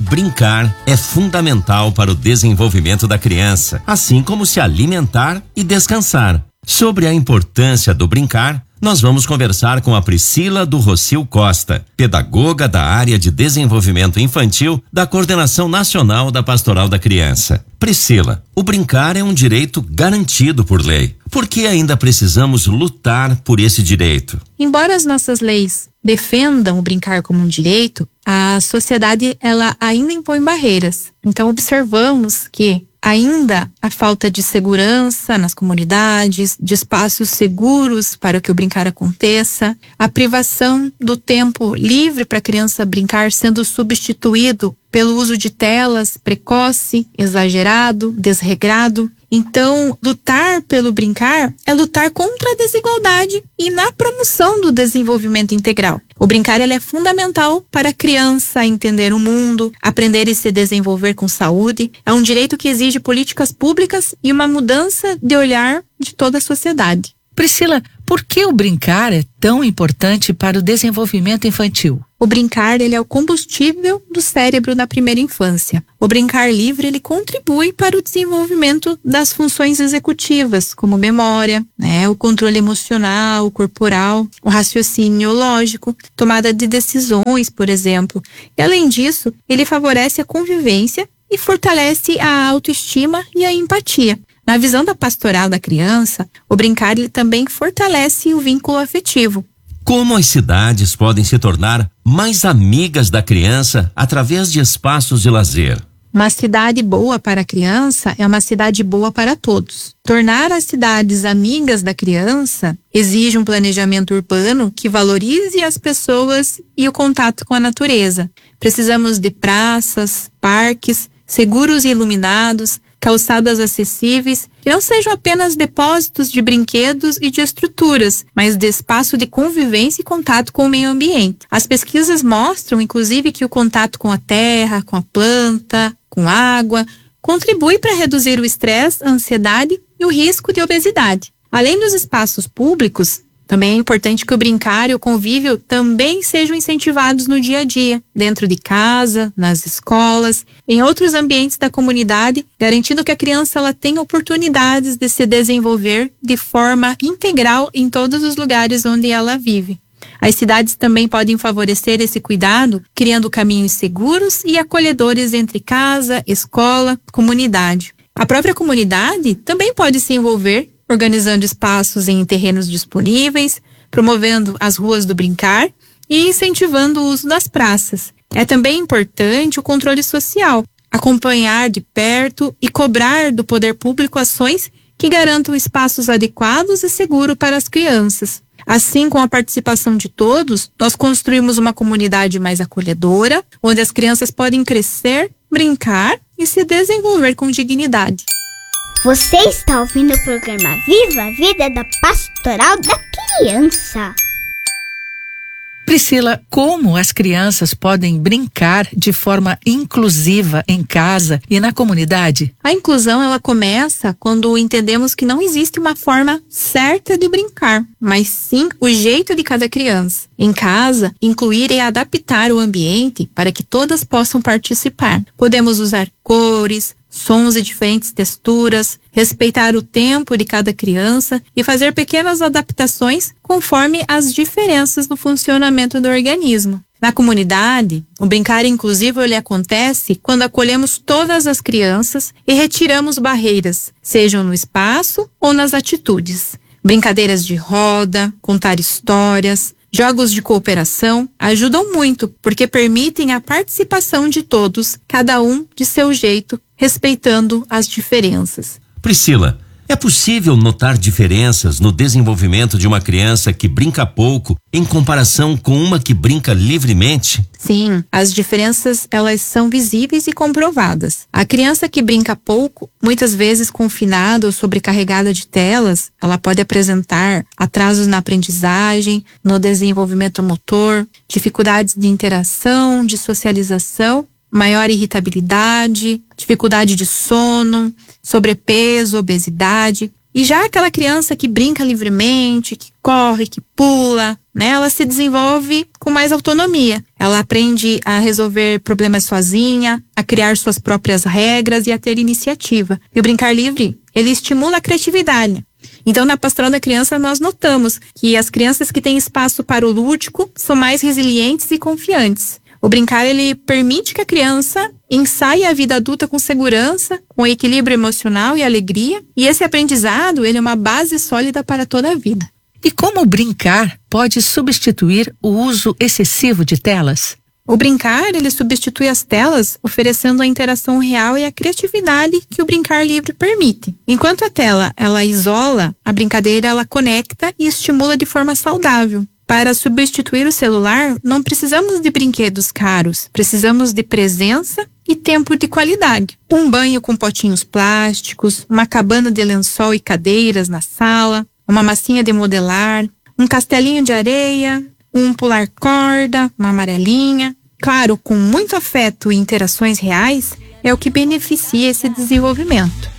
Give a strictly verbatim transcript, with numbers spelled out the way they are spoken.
brincar é fundamental para o desenvolvimento da criança, assim como se alimentar e descansar. Sobre a importância do brincar, nós vamos conversar com a Priscila do Rocio Costa, pedagoga da área de desenvolvimento infantil da Coordenação Nacional da Pastoral da Criança. Priscila, o brincar é um direito garantido por lei. Por que ainda precisamos lutar por esse direito? Embora as nossas leis defendam o brincar como um direito, a sociedade ela ainda impõe barreiras. Então observamos que ainda a falta de segurança nas comunidades, de espaços seguros para que o brincar aconteça, a privação do tempo livre para a criança brincar sendo substituído pelo uso de telas precoce, exagerado, desregrado. Então, lutar pelo brincar é lutar contra a desigualdade e na promoção do desenvolvimento integral. O brincar ele é fundamental para a criança entender o mundo, aprender e se desenvolver com saúde. É um direito que exige políticas públicas e uma mudança de olhar de toda a sociedade. Priscila, por que o brincar é tão importante para o desenvolvimento infantil? O brincar ele é o combustível do cérebro na primeira infância. O brincar livre ele contribui para o desenvolvimento das funções executivas, como memória, né, o controle emocional, corporal, o raciocínio lógico, tomada de decisões, por exemplo. E além disso, ele favorece a convivência e fortalece a autoestima e a empatia. Na visão da pastoral da criança, o brincar ele também fortalece o vínculo afetivo. Como as cidades podem se tornar mais amigas da criança através de espaços de lazer? Uma cidade boa para a criança é uma cidade boa para todos. Tornar as cidades amigas da criança exige um planejamento urbano que valorize as pessoas e o contato com a natureza. Precisamos de praças, parques, seguros e iluminados, calçadas acessíveis, que não sejam apenas depósitos de brinquedos e de estruturas, mas de espaço de convivência e contato com o meio ambiente. As pesquisas mostram, inclusive, que o contato com a terra, com a planta, com água, contribui para reduzir o estresse, a ansiedade e o risco de obesidade. Além dos espaços públicos, também é importante que o brincar e o convívio também sejam incentivados no dia a dia, dentro de casa, nas escolas, em outros ambientes da comunidade, garantindo que a criança ela tenha oportunidades de se desenvolver de forma integral em todos os lugares onde ela vive. As cidades também podem favorecer esse cuidado, criando caminhos seguros e acolhedores entre casa, escola, comunidade. A própria comunidade também pode se envolver organizando espaços em terrenos disponíveis, promovendo as ruas do brincar e incentivando o uso das praças. É também importante o controle social, acompanhar de perto e cobrar do poder público ações que garantam espaços adequados e seguros para as crianças. Assim, com a participação de todos, nós construímos uma comunidade mais acolhedora, onde as crianças podem crescer, brincar e se desenvolver com dignidade. Você está ouvindo o programa Viva a Vida da Pastoral da Criança. Priscila, como as crianças podem brincar de forma inclusiva em casa e na comunidade? A inclusão ela começa quando entendemos que não existe uma forma certa de brincar, mas sim o jeito de cada criança. Em casa, incluir e adaptar o ambiente para que todas possam participar. Podemos usar cores, sons e diferentes texturas, respeitar o tempo de cada criança e fazer pequenas adaptações conforme as diferenças no funcionamento do organismo. Na comunidade, o brincar inclusivo ele acontece quando acolhemos todas as crianças e retiramos barreiras, sejam no espaço ou nas atitudes. Brincadeiras de roda, contar histórias, jogos de cooperação ajudam muito porque permitem a participação de todos, cada um de seu jeito, respeitando as diferenças. Priscila, é possível notar diferenças no desenvolvimento de uma criança que brinca pouco em comparação com uma que brinca livremente? Sim, as diferenças elas são visíveis e comprovadas. A criança que brinca pouco, muitas vezes confinada ou sobrecarregada de telas, ela pode apresentar atrasos na aprendizagem, no desenvolvimento motor, dificuldades de interação, de socialização, maior irritabilidade, dificuldade de sono, sobrepeso, obesidade. E já aquela criança que brinca livremente, que corre, que pula, né, ela se desenvolve com mais autonomia. Ela aprende a resolver problemas sozinha, a criar suas próprias regras e a ter iniciativa. E o brincar livre, ele estimula a criatividade. Então, na Pastoral da Criança, nós notamos que as crianças que têm espaço para o lúdico são mais resilientes e confiantes. O brincar, ele permite que a criança ensaie a vida adulta com segurança, com equilíbrio emocional e alegria. E esse aprendizado, ele é uma base sólida para toda a vida. E como o brincar pode substituir o uso excessivo de telas? O brincar, ele substitui as telas, oferecendo a interação real e a criatividade que o brincar livre permite. Enquanto a tela, ela isola, a brincadeira, ela conecta e estimula de forma saudável. Para substituir o celular, não precisamos de brinquedos caros, precisamos de presença e tempo de qualidade. Um banho com potinhos plásticos, uma cabana de lençol e cadeiras na sala, uma massinha de modelar, um castelinho de areia, um pular corda, uma amarelinha. Claro, com muito afeto e interações reais, é o que beneficia esse desenvolvimento.